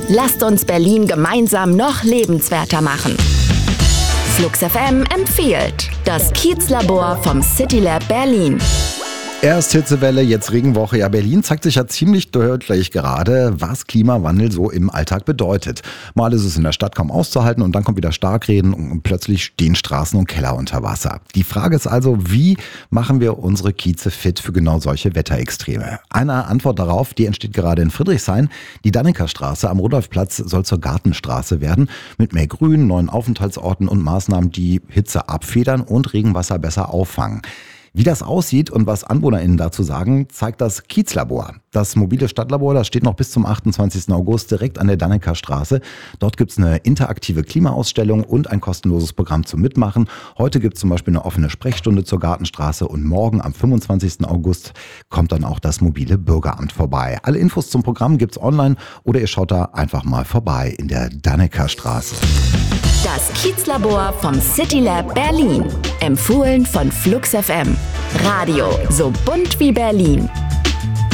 Lasst uns Berlin gemeinsam noch lebenswerter machen. Flux FM empfiehlt das Kiezlabor vom CityLab Berlin. Erst Hitzewelle, jetzt Regenwoche. Ja, Berlin zeigt sich ja ziemlich deutlich gerade, was Klimawandel so im Alltag bedeutet. Mal ist es in der Stadt kaum auszuhalten und dann kommt wieder Starkregen und plötzlich stehen Straßen und Keller unter Wasser. Die Frage ist also, wie machen wir unsere Kieze fit für genau solche Wetterextreme? Eine Antwort darauf, die entsteht gerade in Friedrichshain. Die Dannekerstraße am Rudolfplatz soll zur Gartenstraße werden, mit mehr Grün, neuen Aufenthaltsorten und Maßnahmen, die Hitze abfedern und Regenwasser besser auffangen. Wie das aussieht und was AnwohnerInnen dazu sagen, zeigt das Kiezlabor. Das mobile Stadtlabor, das steht noch bis zum 28. August direkt an der Dannekerstraße. Dort gibt es eine interaktive Klimaausstellung und ein kostenloses Programm zum Mitmachen. Heute gibt es zum Beispiel eine offene Sprechstunde zur Gartenstraße und morgen am 25. August kommt dann auch das mobile Bürgeramt vorbei. Alle Infos zum Programm gibt's online oder ihr schaut da einfach mal vorbei in der Dannekerstraße. Das Kiezlabor vom CityLab Berlin. Empfohlen von Flux FM. Radio so bunt wie Berlin.